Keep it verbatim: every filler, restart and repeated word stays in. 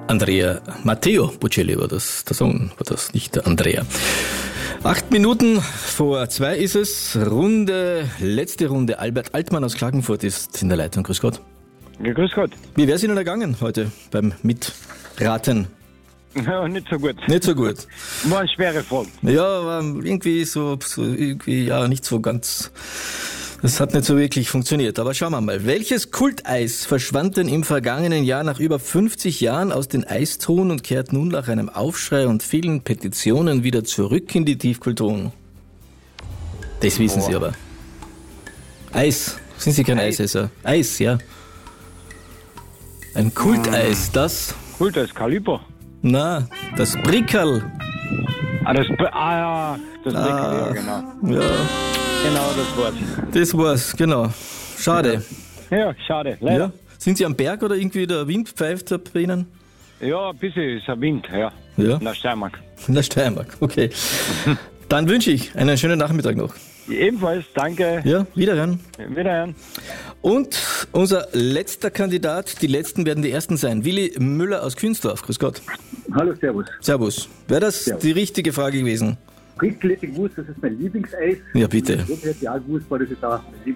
Andrea Matteo Bocelli war das, der Sohn war das, nicht der Andrea. Acht Minuten vor zwei ist es. Runde, letzte Runde. Albert Altmann aus Klagenfurt ist in der Leitung. Grüß Gott. Ja, grüß Gott. Wie wäre es Ihnen ergangen heute beim Mitraten? Ja, nicht so gut. Nicht so gut. Waren schwere Fragen. Ja, war irgendwie so, so irgendwie, ja, nicht so ganz. Das hat nicht so wirklich funktioniert. Aber schauen wir mal. Welches Kulteis verschwand denn im vergangenen Jahr nach über fünfzig Jahren aus den Eistruhen und kehrt nun nach einem Aufschrei und vielen Petitionen wieder zurück in die Tiefkühltruhen? Das wissen Boah. Sie aber. Eis. Sind Sie kein Eis. Eisesser? Eis, ja. Ein Kulteis, das? Kulteis, Kaliber. Na, das Brickerl. Ah, das, ah ja, das ah, Brickerl, ja, genau. Ja. Genau, das war's. Das war's, genau. Schade. Ja, schade, leider. Ja. Sind Sie am Berg oder irgendwie der Wind pfeift bei Ihnen? Ja, ein bisschen ist ein Wind, ja. Ja. In der Steiermark. In der Steiermark, okay. Dann wünsche ich einen schönen Nachmittag noch. Ebenfalls, danke. Ja, wiederhören. Wiederhören. Und unser letzter Kandidat, die letzten werden die ersten sein. Willi Müller aus Künsdorf. Grüß Gott. Hallo, servus. Servus. Wäre das servus. Die richtige Frage gewesen? Richtig gewusst, das ist mein Lieblingseis. Ja, bitte. Ich hätte ja gewusst, weil das ist da mein